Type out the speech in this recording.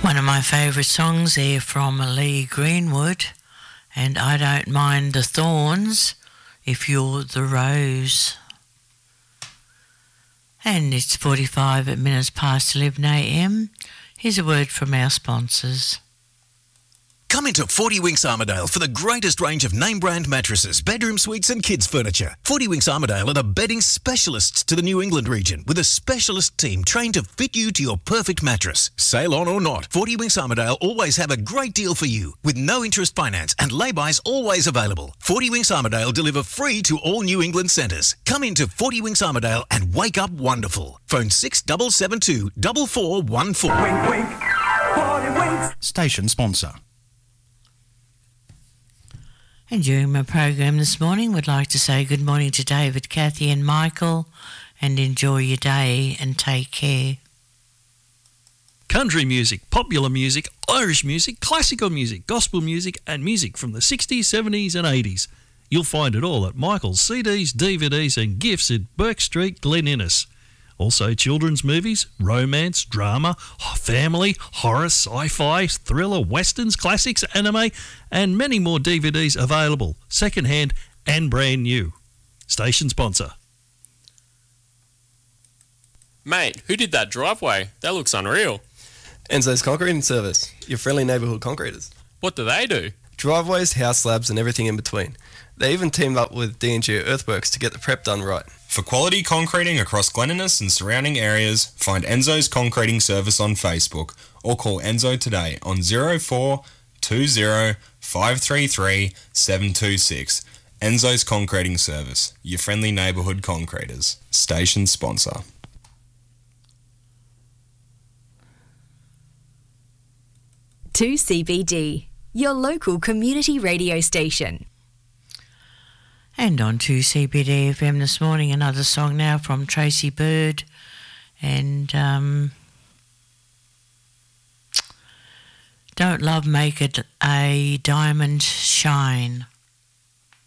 One of my favourite songs there from Lee Greenwood, and I don't mind the thorns if you're the rose. And it's 45 minutes past 11 a.m. Here's a word from our sponsors. Come into 40 Winks Armidale for the greatest range of name-brand mattresses, bedroom suites and kids' furniture. 40 Winks Armidale are the bedding specialists to the New England region, with a specialist team trained to fit you to your perfect mattress. Sale on or not, 40 Winks Armidale always have a great deal for you, with no interest finance and lay-bys always available. 40 Winks Armidale deliver free to all New England centres. Come into 40 Winks Armidale and wake up wonderful. Phone 6772 4414. Wink, wink. 40 Winks. Station sponsor. And during my program this morning, we'd like to say good morning to David, Kathy and Michael, and enjoy your day and take care. Country music, popular music, Irish music, classical music, gospel music and music from the 60s, 70s and 80s. You'll find it all at Michael's CDs, DVDs and gifts at Burke Street, Glen Innes. Also children's movies, romance, drama, family, horror, sci-fi, thriller, westerns, classics, anime and many more DVDs available, second-hand and brand new. Station sponsor. Mate, who did that driveway? That looks unreal. Enzo's Concreting Service, your friendly neighbourhood concreters. What do they do? Driveways, house slabs and everything in between. They even teamed up with D&G Earthworks to get the prep done right. For quality concreting across Glen Innes and surrounding areas, find Enzo's Concreting Service on Facebook or call Enzo today on 04 20 533 726. Enzo's Concreting Service, your friendly neighbourhood concreters. Station sponsor. To CBD, your local community radio station. And on to CBD FM this morning, another song now from Tracy Bird. And Don't Love Make It a Diamond Shine.